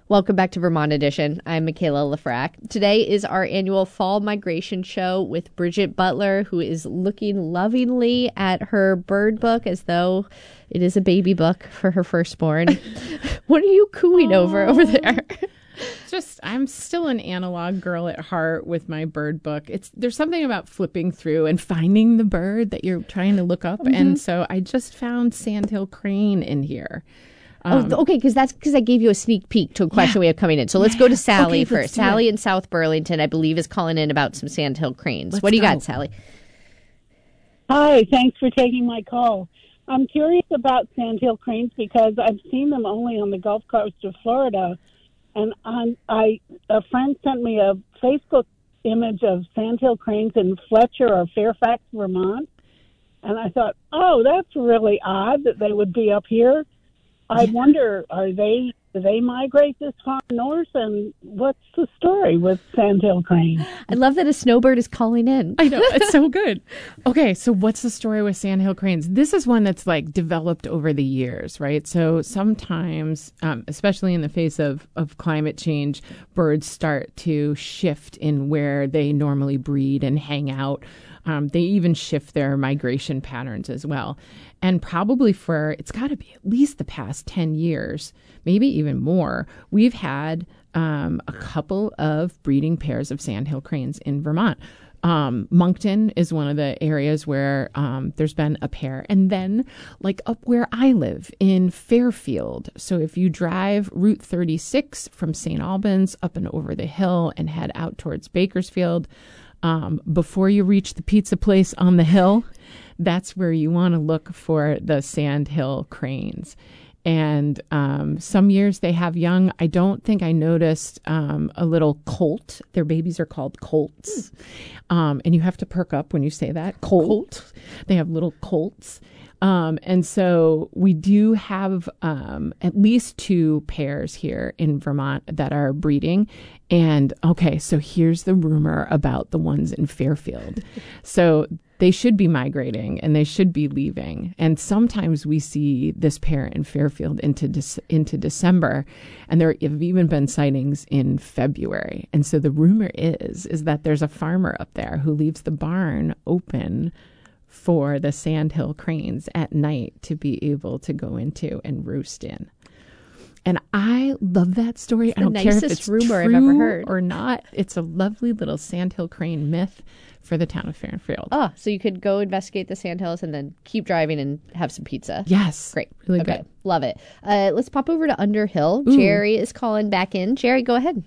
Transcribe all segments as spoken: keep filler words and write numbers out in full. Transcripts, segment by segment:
Welcome back to Vermont Edition. I'm Michaela Lafrac. Today is our annual fall migration show with Bridget Butler, who is looking lovingly at her bird book as though it is a baby book for her firstborn. What are you cooing oh, over over there? Just, I'm still an analog girl at heart with my bird book. It's there's something about flipping through and finding the bird that you're trying to look up. Mm-hmm. And so I just found sandhill crane in here. Um, oh, okay, because that's because I gave you a sneak peek to a question yeah. we have coming in. So let's go to Sally okay, first. Sally in South Burlington, I believe, is calling in about some sandhill cranes. Let's what do you go. got, Sally? Hi, thanks for taking my call. I'm curious about sandhill cranes because I've seen them only on the Gulf Coast of Florida. And on, I a friend sent me a Facebook image of sandhill cranes in Fletcher or Fairfax, Vermont. And I thought, oh, that's really odd that they would be up here. I wonder, are they do they migrate this far north, and what's the story with sandhill crane? I love that a snowbird is calling in. I know, it's so good. Okay, so what's the story with sandhill cranes? This is one that's like developed over the years, right? So sometimes, um, especially in the face of, of climate change, birds start to shift in where they normally breed and hang out. Um, they even shift their migration patterns as well. And probably for, it's got to be at least the past ten years, maybe even more, we've had um, a couple of breeding pairs of sandhill cranes in Vermont. Um, Moncton is one of the areas where um, there's been a pair. And then like up where I live in Fairfield. So if you drive Route thirty-six from Saint Albans up and over the hill and head out towards Bakersfield, um, before you reach the pizza place on the hill, that's where you want to look for the sandhill cranes. And um, some years they have young. I don't think I noticed um, a little colt. Their babies are called colts. Um, and you have to perk up when you say that. Colt. Colt. They have little colts. Um, and so we do have um, at least two pairs here in Vermont that are breeding. And okay, so here's the rumor about the ones in Fairfield. So they should be migrating and they should be leaving. And sometimes we see this pair in Fairfield into De- into December, and there have even been sightings in February. And so the rumor is is that there's a farmer up there who leaves the barn open for the sandhill cranes at night to be able to go into and roost in. And I love that story. It's I don't the care if it's rumor true I've ever heard or not. It's a lovely little sandhill crane myth for the town of Fairfield. Oh, so you could go investigate the sandhills and then keep driving and have some pizza. Yes. Great. Really okay. good. Love it. Uh, let's pop over to Underhill. Ooh. Jerry is calling back in. Jerry, go ahead.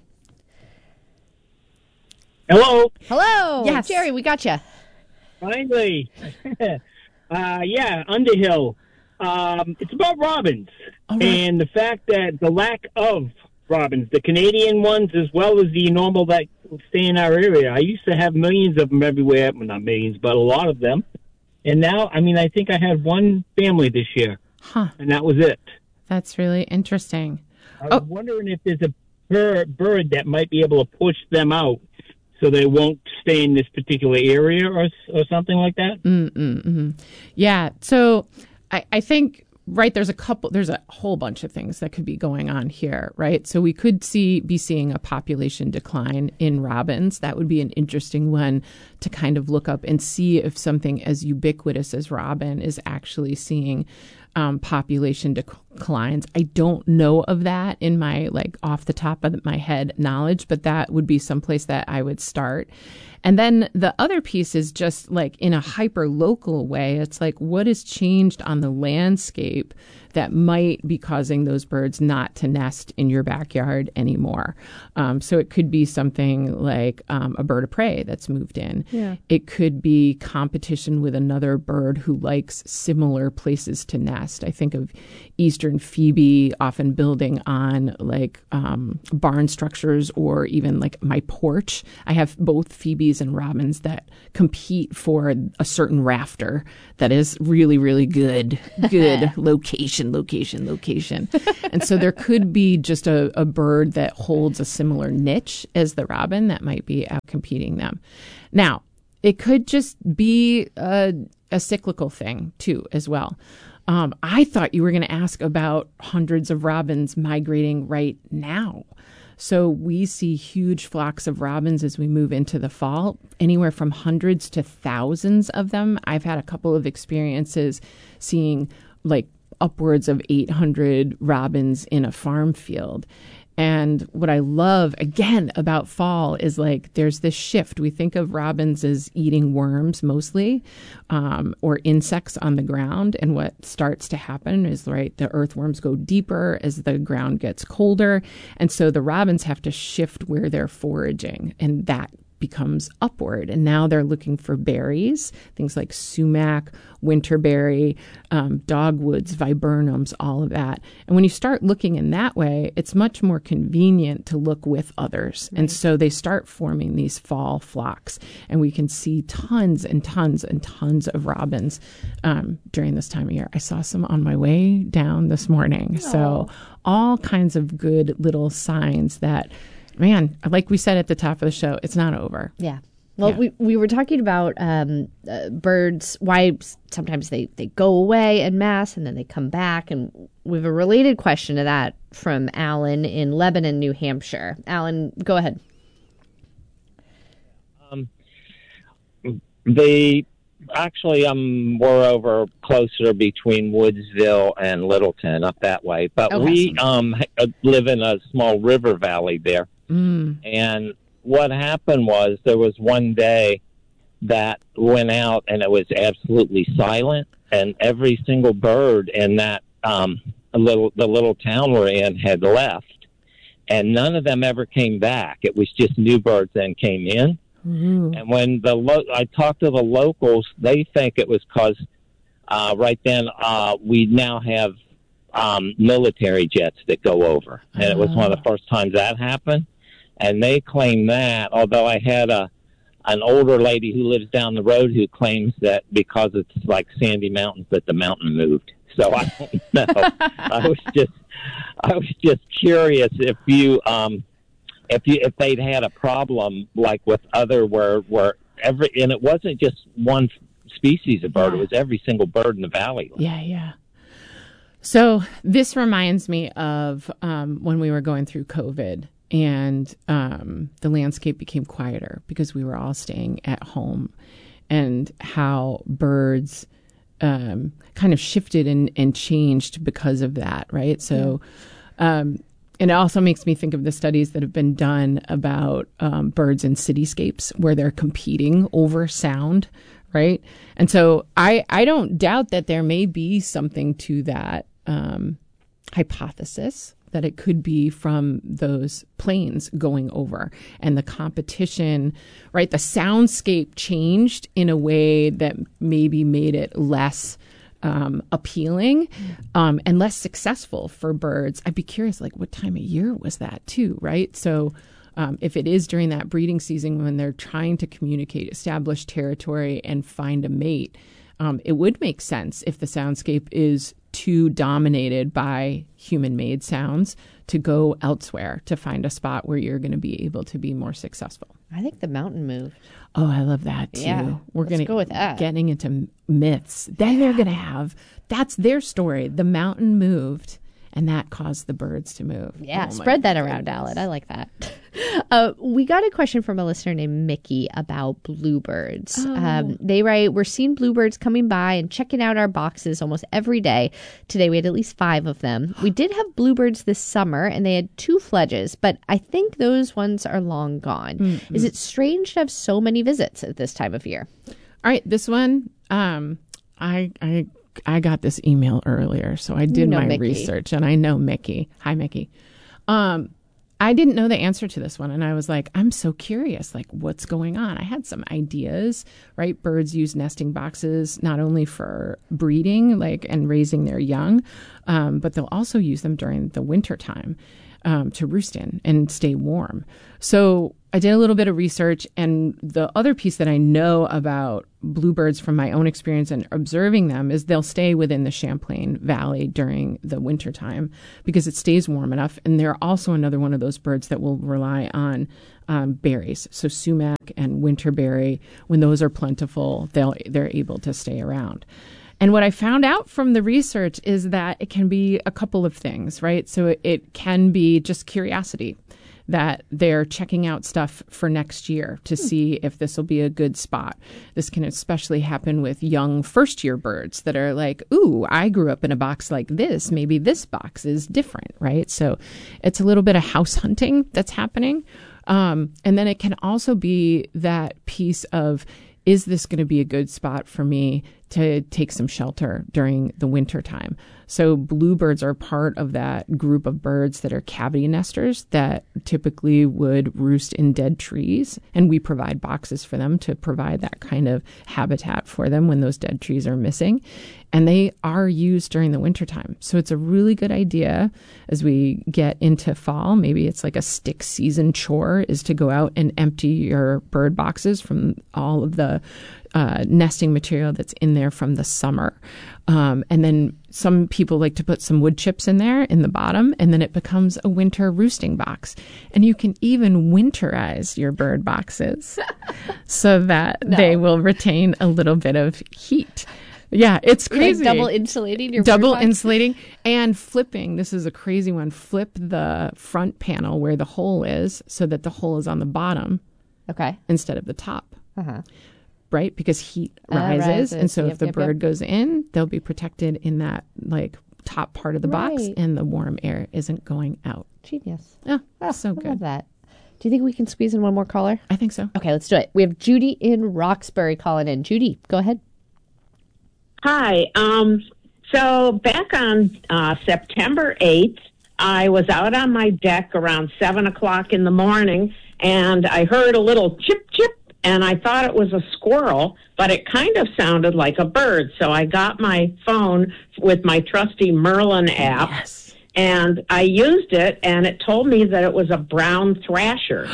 Hello. Hello. Yes. Jerry, we got you. Finally. uh, yeah, Underhill. Um, it's about robins right. and the fact that the lack of robins, the Canadian ones as well as the normal that stay in our area. I used to have millions of them everywhere. Well, not millions, but a lot of them. And now, I mean, I think I had one family this year. Huh. And that was it. That's really interesting. I was oh. wondering if there's a bird, bird that might be able to push them out so they won't stay in this particular area or or something like that. Mm-mm-mm. Yeah. So I, I think, right, there's a couple, there's a whole bunch of things that could be going on here, right? So we could see be seeing a population decline in robins. That would be an interesting one to kind of look up and see if something as ubiquitous as robin is actually seeing um, population declines. I don't know of that in my, like, off the top of my head knowledge, but that would be someplace that I would start. And then the other piece is just like in a hyper local way. It's like what has changed on the landscape that might be causing those birds not to nest in your backyard anymore. Um, so it could be something like um, a bird of prey that's moved in. Yeah. It could be competition with another bird who likes similar places to nest. I think of eastern phoebe often building on like um, barn structures or even like my porch. I have both phoebes and robins that compete for a certain rafter that is really, really good, good location, location, location. And so there could be just a, a bird that holds a similar niche as the robin that might be out competing them. Now, it could just be a, a cyclical thing too, as well. Um, I thought you were going to ask about hundreds of robins migrating right now. So we see huge flocks of robins as we move into the fall, anywhere from hundreds to thousands of them. I've had a couple of experiences seeing like upwards of eight hundred robins in a farm field. And what I love, again, about fall is like there's this shift. We think of robins as eating worms mostly, um, or insects on the ground. And what starts to happen is, right, the earthworms go deeper as the ground gets colder. And so the robins have to shift where they're foraging. And that becomes upward. And now they're looking for berries, things like sumac, winterberry, um, dogwoods, viburnums, all of that. And when you start looking in that way, it's much more convenient to look with others. Right. And so they start forming these fall flocks. And we can see tons and tons and tons of robins um, during this time of year. I saw some on my way down this morning. Aww. So all kinds of good little signs that, man, like we said at the top of the show, it's not over. Yeah. Well, yeah. we we were talking about um, uh, birds, why sometimes they, they go away en masse and then they come back. And we have a related question to that from Alan in Lebanon, New Hampshire. Alan, go ahead. Um, they actually, um, we're over closer between Woodsville and Littleton, up that way. But okay. we um live in a small river valley there. Mm. And what happened was there was one day that went out and it was absolutely silent, and every single bird in that um, little the little town we're in had left, and none of them ever came back. It was just new birds then came in. Mm-hmm. And when the lo- I talked to the locals, they think it was because uh, right then uh, we now have um, military jets that go over, and uh-huh. it was one of the first times that happened. And they claim that, although I had a an older lady who lives down the road who claims that because it's like Sandy Mountains that the mountain moved. So I don't know. I was just I was just curious if you um if you if they'd had a problem like with other where where every and it wasn't just one species of bird, yeah. It was every single bird in the valley. Yeah, yeah. So this reminds me of um, when we were going through COVID. And um, the landscape became quieter because we were all staying at home, and how birds um, kind of shifted and, and changed because of that, right? So yeah. um, and it also makes me think of the studies that have been done about um, birds in cityscapes where they're competing over sound, right? And so I, I don't doubt that there may be something to that um, hypothesis, that it could be from those planes going over and the competition, right? The soundscape changed in a way that maybe made it less um, appealing um, and less successful for birds. I'd be curious, like, what time of year was that too, right? So um, if it is during that breeding season when they're trying to communicate, establish territory, and find a mate, um, it would make sense if the soundscape is too dominated by human-made sounds to go elsewhere to find a spot where you're going to be able to be more successful. I think the mountain moved. Oh, I love that too. Yeah, We're going to go with that. Getting into myths. Then yeah. They're going to have, that's their story. The mountain moved, and that caused the birds to move. Yeah, oh, spread that around, goodness. Alan. I like that. Uh, we got a question from a listener named Mickey about bluebirds. Oh. Um, they write, we're seeing bluebirds coming by and checking out our boxes almost every day. Today we had at least five of them. We did have bluebirds this summer, and they had two fledges, but I think those ones are long gone. Mm-hmm. Is it strange to have so many visits at this time of year? All right, this one, um, I, I, I got this email earlier, so I did you know my Mickey. research, and I know Mickey. Hi, Mickey. Um, I didn't know the answer to this one. And I was like, I'm so curious, like, what's going on? I had some ideas, right? Birds use nesting boxes not only for breeding, like, and raising their young, um, but they'll also use them during the winter time um, to roost in and stay warm. So I did a little bit of research, and the other piece that I know about bluebirds from my own experience and observing them is they'll stay within the Champlain Valley during the wintertime because it stays warm enough. And they're also another one of those birds that will rely on um, berries. So sumac and winterberry, when those are plentiful, they'll, they're able to stay around. And what I found out from the research is that it can be a couple of things, right? So it, it can be just curiosity, that they're checking out stuff for next year to see if this will be a good spot. This can especially happen with young first-year birds that are like, ooh, I grew up in a box like this. Maybe this box is different, right? So it's a little bit of house hunting that's happening. Um, and then it can also be that piece of, is this going to be a good spot for me to take some shelter during the winter time? So bluebirds are part of that group of birds that are cavity nesters that typically would roost in dead trees. And we provide boxes for them to provide that kind of habitat for them when those dead trees are missing. And they are used during the wintertime. So it's a really good idea as we get into fall. Maybe it's like a stick season chore is to go out and empty your bird boxes from all of the uh, nesting material that's in there from the summer. Um, and then some people like to put some wood chips in there in the bottom, and then it becomes a winter roosting box. And you can even winterize your bird boxes so that no. they will retain a little bit of heat. Yeah, it's crazy. Like double insulating your double bird box? insulating and flipping. This is a crazy one. Flip the front panel where the hole is so that the hole is on the bottom. Okay. Instead of the top. Uh-huh. Right? Because heat Uh, rises. rises. And so Yep, if the yep, bird yep. goes in, they'll be protected in that like top part of the box, Right. and the warm air isn't going out. Genius. Oh, Oh, so I good. love that. Do you think we can squeeze in one more caller? I think so. Okay, let's do it. We have Judy in Roxbury calling in. Judy, go ahead. Hi. Um, so back on uh, September eighth, I was out on my deck around seven o'clock in the morning, and I heard a little chip, chip, and I thought it was a squirrel, but it kind of sounded like a bird. So I got my phone with my trusty Merlin app, Yes. and I used it, and it told me that it was a brown thrasher.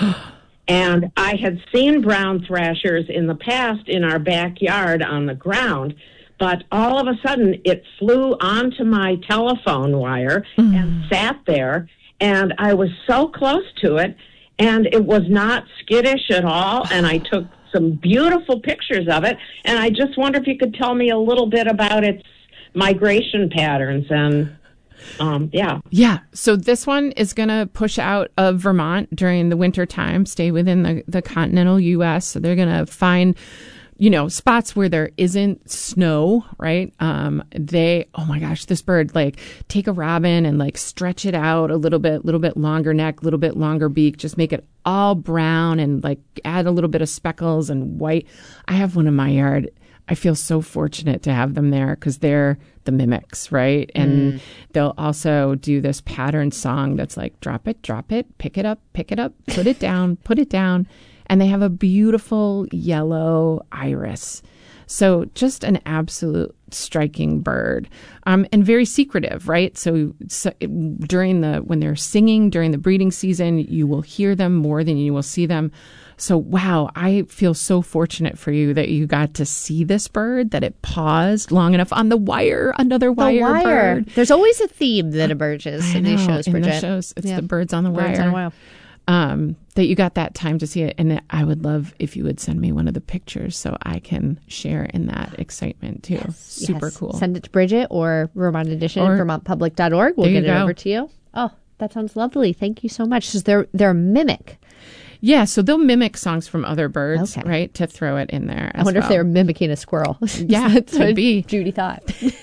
And I had seen brown thrashers in the past in our backyard on the ground, but all of a sudden it flew onto my telephone wire mm. and sat there, and I was so close to it, and it was not skittish at all, and I took some beautiful pictures of it, and I just wonder if you could tell me a little bit about its migration patterns and... Um, yeah. Yeah. So this one is going to push out of Vermont during the winter time, stay within the, the continental U S. So they're going to find, you know, spots where there isn't snow, right? Um, they, oh my gosh, this bird, like take a robin and like stretch it out a little bit, little bit longer neck, little bit longer beak, just make it all brown and like add a little bit of speckles and white. I have one in my yard. I feel so fortunate to have them there because they're the mimics, right? And mm. they'll also do this pattern song that's like, drop it, drop it, pick it up, pick it up, put it down, put it down. And they have a beautiful yellow iris. So just an absolute striking bird, um, and very secretive, right? So, so during the, when they're singing during the breeding season, you will hear them more than you will see them. So, wow, I feel so fortunate for you that you got to see this bird, that it paused long enough on the wire, another wire, the wire. bird. There's always a theme that emerges I in know, these shows, in Bridget. the shows. It's yeah. the birds on the birds wire. on the wire. Um, that you got that time to see it. And I would love if you would send me one of the pictures so I can share in that excitement too. Yes, Super yes. cool. Send it to Bridget or Vermont Edition Or- at vermont public dot org. We'll There you get it go. over to you. Oh, that sounds lovely. Thank you so much. So they're, they're a mimic. Yeah, so they'll mimic songs from other birds, Okay. right, to throw it in there. I as wonder well. if they were mimicking a squirrel. Yeah, That's could what be. Judy thought.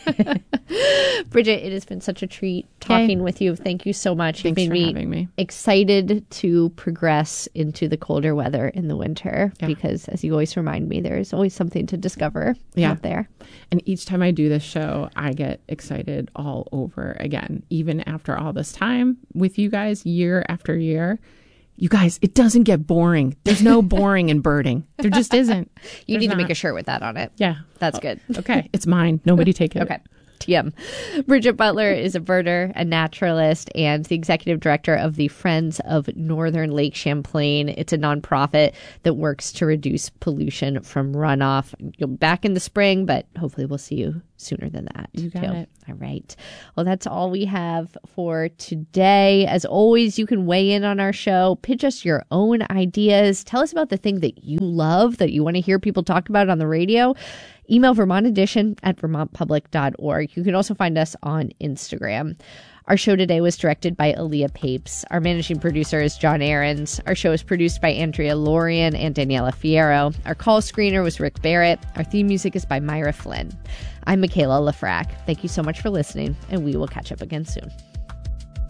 Bridget, it has been such a treat talking Okay. with you. Thank you so much. Thanks You've for made having me. excited to progress into the colder weather in the winter Yeah. because, as you always remind me, there's always something to discover Yeah. out there. And each time I do this show, I get excited all over again. Even after all this time with you guys, year after year. You guys, it doesn't get boring. There's no boring in birding. There just isn't. You There's need to not. make a shirt with that on it. Yeah. That's good. Okay. It's mine. Nobody take it. Okay. T M. Bridget Butler is a birder, a naturalist, and the executive director of the Friends of Northern Lake Champlain. It's a nonprofit that works to reduce pollution from runoff. You'll be back in the spring, but hopefully we'll see you sooner than that. You got too. it. All right. Well, that's all we have for today. As always, you can weigh in on our show, pitch us your own ideas. Tell us about the thing that you love, that you want to hear people talk about on the radio. Email Vermont Edition at vermont public dot org. You can also find us on Instagram. Our show today was directed by Aaliyah Papes. Our managing producer is John Ahrens. Our show is produced by Andrea Lorian and Daniela Fierro. Our call screener was Rick Barrett. Our theme music is by Myra Flynn. I'm Michaela Lafrac. Thank you so much for listening, and we will catch up again soon.